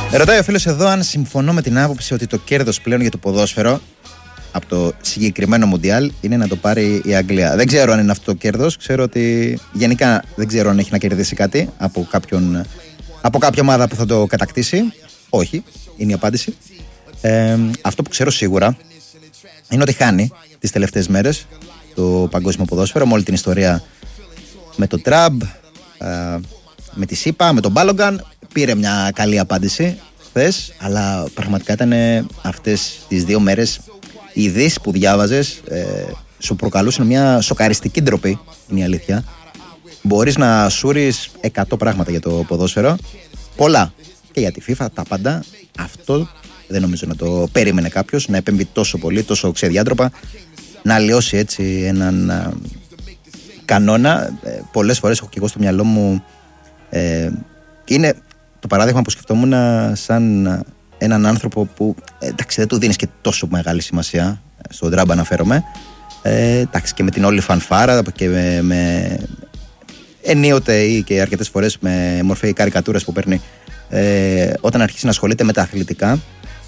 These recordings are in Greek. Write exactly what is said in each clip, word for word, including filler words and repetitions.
Ρωτάει ο φίλος εδώ αν συμφωνώ με την άποψη ότι το κέρδος πλέον για το ποδόσφαιρο από το συγκεκριμένο Μουντιάλ είναι να το πάρει η Αγγλία. Δεν ξέρω αν είναι αυτό το κέρδος. Ξέρω ότι γενικά δεν ξέρω αν έχει να κερδίσει κάτι από, κάποιον, από κάποια ομάδα που θα το κατακτήσει. Όχι, είναι η απάντηση. Ε, αυτό που ξέρω σίγουρα είναι ότι χάνει τις τελευταίες μέρες το παγκόσμιο ποδόσφαιρο με όλη την ιστορία με το Τραμπ, ε, με τη ΣΥΠΑ, με τον Μπάλογκαν. Πήρε μια καλή απάντηση χθες, αλλά πραγματικά ήταν αυτές τις δύο μέρες οι ειδήσεις που διάβαζες ε, σου προκαλούσαν μια σοκαριστική ντροπή, είναι η αλήθεια. Μπορείς να σούρεις εκατό πράγματα για το ποδόσφαιρο, πολλά και για τη FIFA, τα πάντα. Αυτό δεν νομίζω να το περίμενε κάποιος, να επέμβει τόσο πολύ, τόσο ξεδιάντροπα, να αλλοιώσει έτσι έναν α, κανόνα. Ε, πολλές φορές έχω και εγώ στο μυαλό μου ε, είναι το παράδειγμα που σκεφτόμουν σαν έναν άνθρωπο που εντάξει, δεν του δίνεις και τόσο μεγάλη σημασία, στον Τραμπ αναφέρομαι, ε, εντάξει, και με την όλη φανφάρα και με, με ενίοτε ή και αρκετές φορές με μορφή καρικατούρας που παίρνει ε, όταν αρχίσει να ασχολείται με τα αθλητικά,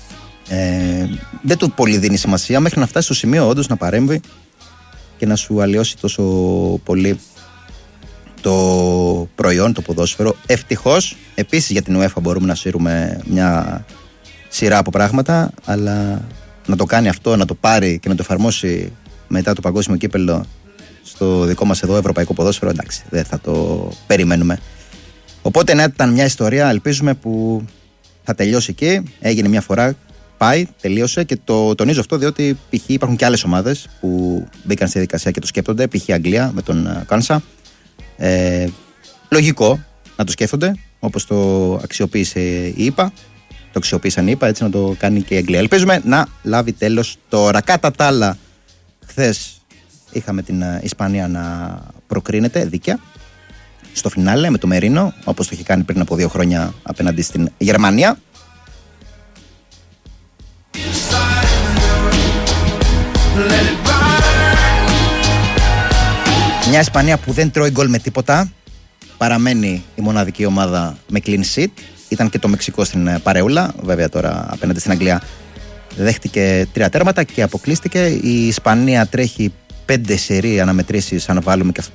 ε, δεν του πολύ δίνει σημασία μέχρι να φτάσει στο σημείο όντως να παρέμβει και να σου αλλοιώσει τόσο πολύ το προϊόν, το ποδόσφαιρο. Ευτυχώς, επίσης για την UEFA μπορούμε να σύρουμε μια σειρά από πράγματα, αλλά να το κάνει αυτό, να το πάρει και να το εφαρμόσει μετά το παγκόσμιο κύπελλο στο δικό μας εδώ ευρωπαϊκό ποδόσφαιρο, εντάξει, δεν θα το περιμένουμε. Οπότε ναι, ήταν μια ιστορία, ελπίζουμε, που θα τελειώσει εκεί. Έγινε μια φορά, πάει, τελείωσε, και το τονίζω αυτό διότι π.χ. υπάρχουν και άλλες ομάδες που μπήκαν στη διαδικασία και το σκέπτονται, π.χ. η Αγγλία με τον Κάνσα. Ε, λογικό να το σκέφτονται, όπως το αξιοποίησε η ΕΠΑ, το αξιοποίησαν η ΕΠΑ, έτσι να το κάνει και η Αγγλία. Ελπίζουμε να λάβει τέλος τώρα. Κατά τα άλλα, χθες είχαμε την Ισπανία να προκρίνεται δίκαια στο φινάλε με το Μερίνο, όπως το είχε κάνει πριν από δύο χρόνια απέναντι στην Γερμανία. Μια Ισπανία που δεν τρώει γκολ με τίποτα, παραμένει η μοναδική ομάδα με clean sheet. Ήταν και το Μεξικό στην παρεούλα, βέβαια τώρα απέναντι στην Αγγλία δέχτηκε τρία τέρματα και αποκλείστηκε. Η Ισπανία τρέχει πέντε σερί αναμετρήσεις, αν βάλουμε και αυτό